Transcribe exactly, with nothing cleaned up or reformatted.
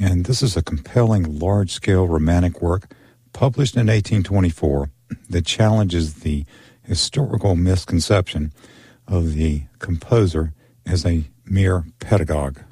And this is a compelling, large-scale romantic work published in eighteen twenty-four that challenges the historical misconception of the composer as a mere pedagogue.